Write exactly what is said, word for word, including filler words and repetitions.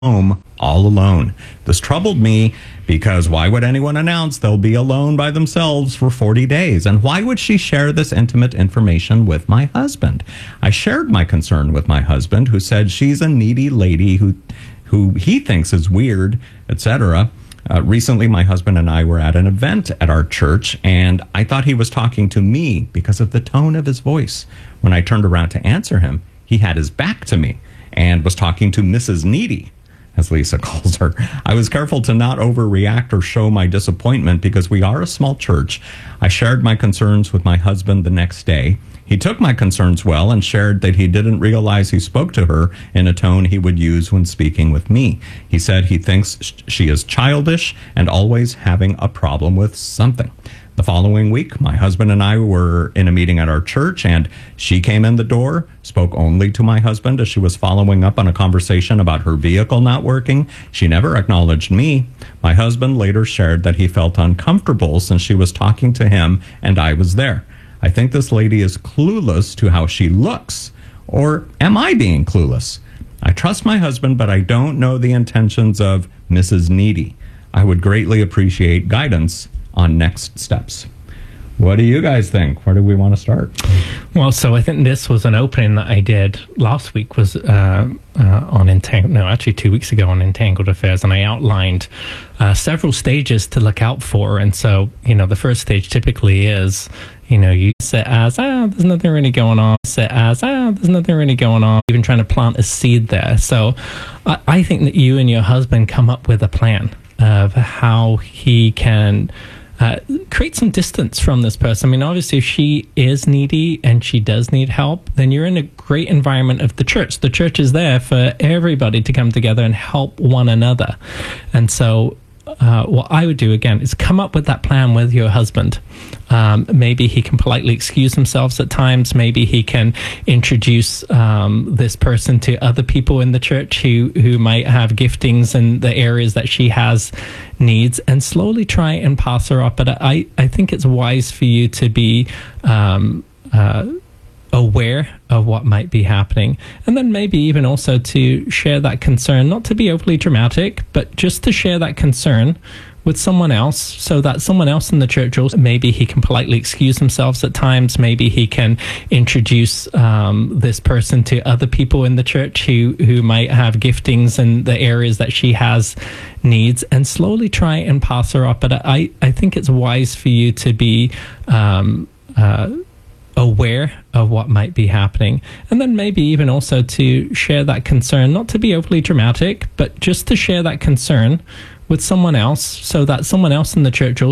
home all alone. This troubled me because why would anyone announce they'll be alone by themselves for forty days? And why would she share this intimate information with my husband? I shared my concern with my husband, who said she's a needy lady who who he thinks is weird, et cetera. Uh, recently, my husband and I were at an event at our church, and I thought he was talking to me because of the tone of his voice. When I turned around to answer him, he had his back to me and was talking to Missus Needy, as Lisa calls her. I was careful to not overreact or show my disappointment because we are a small church. I shared my concerns with my husband the next day. He took my concerns well and shared that he didn't realize he spoke to her in a tone he would use when speaking with me. He said he thinks she is childish and always having a problem with something. The following week, my husband and I were in a meeting at our church, and she came in the door, spoke only to my husband as she was following up on a conversation about her vehicle not working. She never acknowledged me. My husband later shared that he felt uncomfortable since she was talking to him and I was there. I think this lady is clueless to how she looks. Or am I being clueless? I trust my husband, but I don't know the intentions of Missus Needy. I would greatly appreciate guidance on next steps. What do you guys think? Where do we want to start? Well, so I think this was an opening that I did last week was uh, uh, on Entangled, no, actually two weeks ago on Entangled Affairs, and I outlined uh, several stages to look out for. And so, you know, the first stage typically is, you know, you sit as, ah, there's nothing really going on. Sit as, ah, there's nothing really going on. Even trying to plant a seed there. So I, I think that you and your husband come up with a plan of how he can Uh, create some distance from this person. I mean, obviously, if she is needy and she does need help, then you're in a great environment of the church. The church is there for everybody to come together and help one another. And so uh, what I would do, again, is come up with that plan with your husband. Um, maybe he can politely excuse himself at times. Maybe he can introduce um, this person to other people in the church who, who might have giftings in the areas that she has needs, and slowly try and pass her up. But I, I think it's wise for you to be um, uh, aware of what might be happening, and then maybe even also to share that concern, not to be overly dramatic, but just to share that concern with someone else, so that someone else in the church also, maybe he can politely excuse himself at times. Maybe he can introduce um, this person to other people in the church who, who might have giftings in the areas that she has needs, and slowly try and pass her up. But I, I think it's wise for you to be um, uh, aware of what might be happening, and then maybe even also to share that concern, not to be overly dramatic, but just to share that concern with someone else, so that someone else in the church also